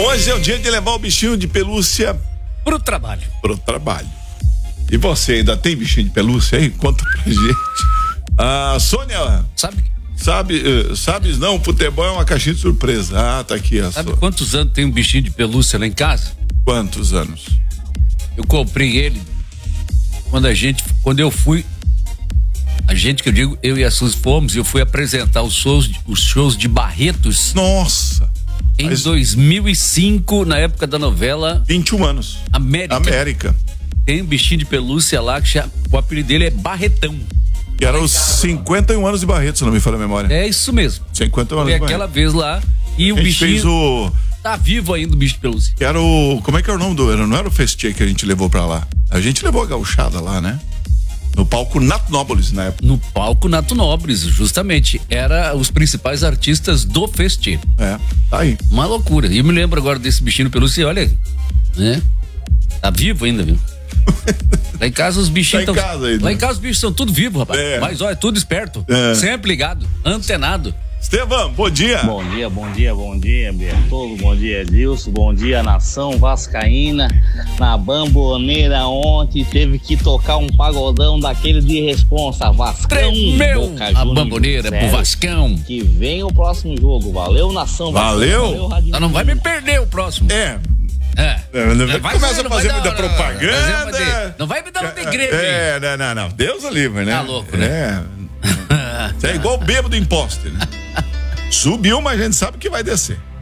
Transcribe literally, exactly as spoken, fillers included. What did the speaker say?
Hoje é o dia de levar o bichinho de pelúcia pro trabalho. Pro trabalho. E você ainda tem bichinho de pelúcia aí? Conta pra gente. Ah, Sônia. Sabe? Sabe, uh, sabes não, futebol é uma caixinha de surpresa. Ah, tá aqui a Sabe sua. quantos anos tem um bichinho de pelúcia lá em casa? Quantos anos? Eu comprei ele quando a gente, quando eu fui, a gente que eu digo, eu e a Suzy fomos, e eu fui apresentar os shows, os shows de Barretos. Nossa! Em Mas... dois mil e cinco, na época da novela vinte e um anos. América. América. Tem um bichinho de pelúcia lá que chama, o apelido dele é Barretão. Que era os cinquenta e um anos de Barreto, se não me falha a memória. É isso mesmo. cinquenta e um anos Foi de aquela Barreto. vez lá e o a gente bichinho fez o... tá vivo ainda, o bicho de pelúcia. Que era o... Como é que era o nome do... Não era o Festier que a gente levou pra lá. A gente levou a gauchada lá, né? No palco Nato Nobles, na época. No palco Nato Nobres, justamente. Era os principais artistas do Festier. É, tá aí. Uma loucura. E eu me lembro agora desse bichinho de pelúcia, olha, né? Tá vivo ainda, viu? Lá em casa os bichinhos tá tão... casa aí, Lá né? em casa os bichos são tudo vivos, rapaz. É. Mas olha, tudo esperto. É. Sempre ligado, antenado. Estevão, bom dia. Bom dia, bom dia, bom dia, Bertolo, bom dia, Edilson, bom dia, nação vascaína. Na Bamboneira ontem teve que tocar um pagodão daquele de responsa, Vascão. Tremeu Boca a Juniors, Bamboneira pro sério. Vascão. Que vem o próximo jogo, valeu, nação Valeu. Vascaína, valeu, Só não vai me perder o próximo. É. É. É, não vai- Vai começa ser, a não fazer vai muita dar, não, propaganda. não vai- Não vai me dar uma igreja. É, não, não, não. Deus o livre, né? Tá louco, né? É. Isso é igual o bêbado imposto, né? Subiu, mas a gente sabe que vai descer.